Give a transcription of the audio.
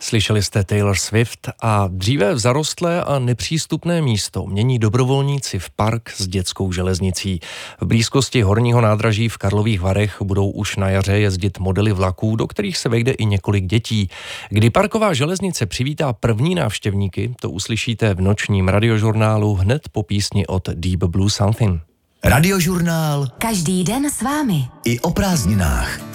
Slyšeli jste Taylor Swift a dříve v zarostlé a nepřístupné místo mění dobrovolníci v park s dětskou železnicí. V blízkosti horního nádraží v Karlových Varech budou už na jaře jezdit modely vlaků, do kterých se vejde i několik dětí. Kdy parková železnice přivítá první návštěvníky, to uslyšíte v nočním radiožurnálu hned po písni od Deep Blue Something. Radiožurnál každý den s vámi. I o prázdninách.